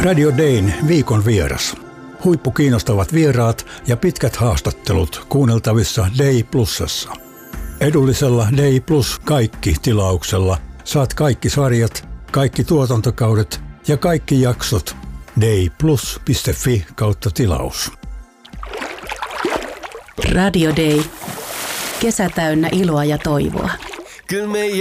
Radio Dayn viikon vieras. Huippukiinnostavat vieraat ja pitkät haastattelut kuunneltavissa Day Plusassa. Edullisella Day Plus kaikki -tilauksella saat kaikki sarjat, kaikki tuotantokaudet ja kaikki jaksot dayplus.fi/tilaus. Radio Day. Kesä täynnä iloa ja toivoa.